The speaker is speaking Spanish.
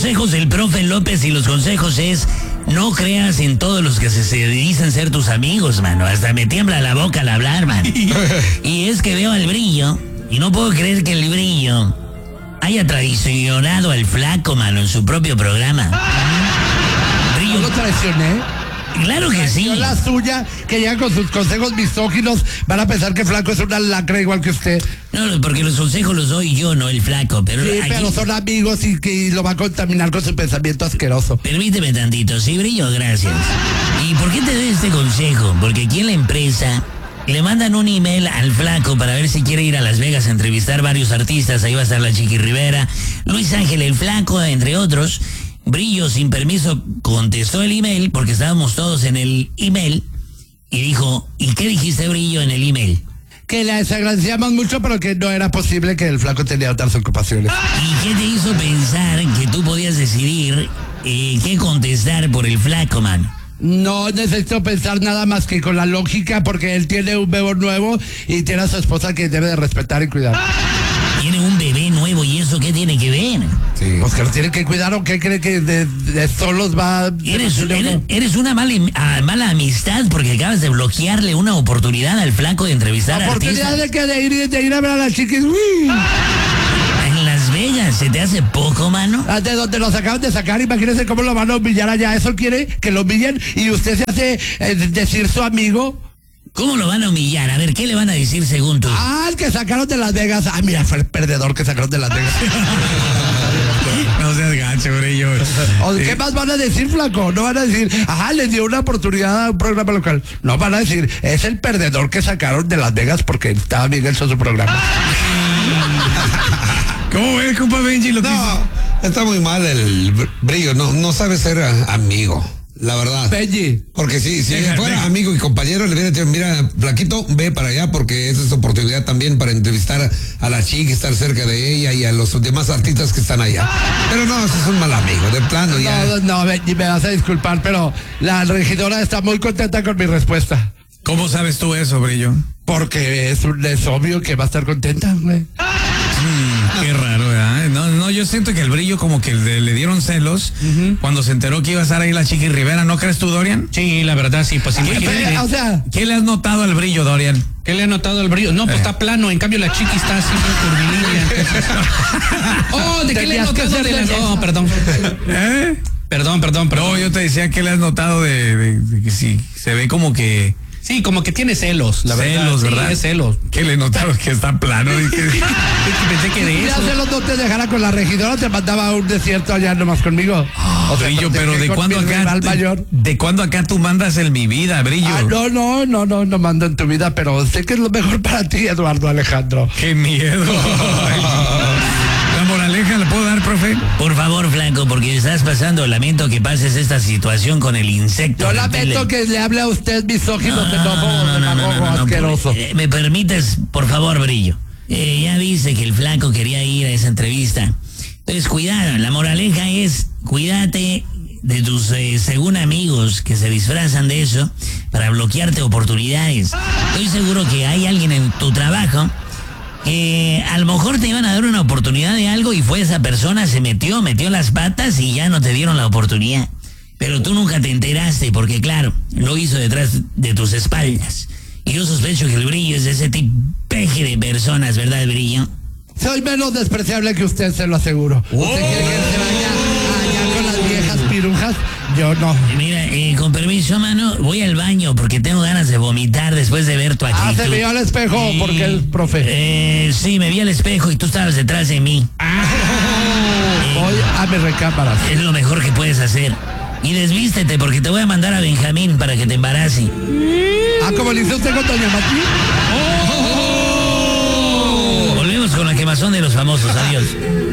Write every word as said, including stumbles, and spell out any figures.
consejos del profe López, y los consejos es: no creas en todos los que se, se dicen ser tus amigos, mano. Hasta me tiembla la boca al hablar, mano. Y es que veo al Brillo y no puedo creer que el Brillo haya traicionado al Flaco, mano, en su propio programa. Brillo, ¿no lo traicioné? Claro que sí. La suya, que llega con sus consejos misóginos, van a pensar que Flaco es una lacra igual que usted. No, porque los consejos los doy yo, no el Flaco. Pero sí, aquí, pero son amigos y que lo va a contaminar con su pensamiento asqueroso. Permíteme tantito, sí, Brillo, gracias. ¿Y por qué te doy este consejo? Porque aquí en la empresa le mandan un email al Flaco para ver si quiere ir a Las Vegas a entrevistar varios artistas. Ahí va a estar la Chiqui Rivera, Luis Ángel el Flaco, entre otros. Brillo, sin permiso, contestó el email, porque estábamos todos en el email, y dijo: ¿y qué dijiste, Brillo, en el email? Que les agradecíamos mucho, pero que no era posible, que el Flaco tenía otras ocupaciones. ¿Y qué te hizo pensar que tú podías decidir eh, qué contestar por el Flaco, man? No necesito pensar nada más que con la lógica, porque él tiene un bebé nuevo y tiene a su esposa que debe de respetar y cuidar. Tiene un bebé nuevo, ¿y eso qué tiene que ver? Sí. Pues que lo tiene que cuidar, ¿o qué cree que de, de solos va? Eres, eres, eres una mala, mala amistad, porque acabas de bloquearle una oportunidad al Flaco de entrevistar a artistas. ¿Oportunidad de que de ir, de ir a ver a las chiquis? ¡Uy! En Las Vegas, ¿se te hace poco, mano? De donde los acaban de sacar, imagínense cómo lo van a humillar allá. Eso quiere que lo humillen y usted se hace eh, decir su amigo. ¿Cómo lo van a humillar? A ver, ¿qué le van a decir según tú? Ah, el que sacaron de Las Vegas. Ah, mira, fue el perdedor que sacaron de Las Vegas. No seas gacho, Brillo. ¿Qué más van a decir, Flaco? No van a decir, ajá, les dio una oportunidad a un programa local. No van a decir, es el perdedor que sacaron de Las Vegas porque estaba bien hecho su programa. ¿Cómo ves, compa Benji? Lo que no, hizo? Está muy mal el Brillo. No, no sabe ser amigo. La verdad. Benji. Porque si, si Deja, fuera deja. amigo y compañero, le hubiera dicho: mira, Flaquito, ve para allá, porque esa es oportunidad también para entrevistar a, a la chica, estar cerca de ella y a los demás artistas que están allá. Pero no, eso es un mal amigo, de plano ya. No, no, Benji, me vas a disculpar, pero la regidora está muy contenta con mi respuesta. ¿Cómo sabes tú eso, Brillo? Porque es, un, es obvio que va a estar contenta, güey. Mm, qué raro, ¿verdad? No, no, yo siento que el Brillo como que le, le dieron celos uh-huh. cuando se enteró que iba a estar ahí la Chiqui Rivera. ¿No crees tú, Dorian? Sí, la verdad, sí. Pues, ¿Qué, ¿qué, o sea, ¿Qué le has notado al Brillo, Dorian? ¿Qué le ha notado al Brillo? No, pues eh. está plano. En cambio, la Chiqui está así curvilínea. Oh, ¿de qué le has notado? De la... No, perdón. ¿Eh? Perdón, perdón, perdón. No, yo te decía que le has notado de, de, de que sí, se ve como que... Sí, como que tiene celos, la verdad. Celos, ¿verdad? Sí, es celos. ¿Qué le notaron? Que está plano. Y que... Pensé que de eso. Si celos no te dejara con la regidora, te mandaba a un desierto allá nomás conmigo. Oh, o sea, Brillo, pero ¿de, ¿de cuándo acá? De, ¿De cuándo acá tú mandas el mi vida, Brillo? Ah, no, no, no, no, no mando en tu vida, pero sé que es lo mejor para ti, Eduardo Alejandro. ¡Qué miedo! ¿La moraleja la puedo dar, profe? Por favor, Flaco, porque estás pasando. Lamento que pases esta situación con el insecto. Yo lamento que le hable a usted misógino, xenófobo, demagogo, asqueroso. Eh, ¿Me permites, por favor, Brillo? Eh, ya viste que el Flaco quería ir a esa entrevista. Entonces, cuidado. La moraleja es: cuídate de tus, eh, según amigos, que se disfrazan de eso para bloquearte oportunidades. Estoy seguro que hay alguien en tu trabajo que a lo mejor te iban a dar una oportunidad de algo y fue esa persona, se metió, metió las patas y ya no te dieron la oportunidad. Pero tú nunca te enteraste porque, claro, lo hizo detrás de tus espaldas. Y yo sospecho que el Brillo es de ese tipeje de personas, ¿verdad, Brillo? Soy menos despreciable que usted, se lo aseguro. Oh. ¿Usted quiere que se vaya allá con las viejas pirujas? Yo no. Mira, eh, con permiso, mano, voy al baño porque tengo ganas de vomitar después de ver tu actitud. Ah, se vio al espejo, sí. Porque el profe. Eh, sí, me vi al espejo y tú estabas detrás de mí. Ah. Eh, voy a mi recámara. Es lo mejor que puedes hacer. Y desvístete porque te voy a mandar a Benjamín para que te embarace. Ah, como le hizo usted con doña Mati. Oh. Volvemos con la quemazón de los famosos. Adiós.